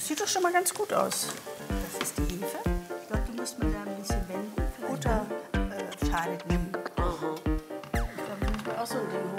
sieht doch schon mal ganz gut aus. Das ist die Hefe. Ich glaube, die muss man da ein bisschen wenden. Butter Schadet nie. Ich glaube, das ist auch so ein Ding.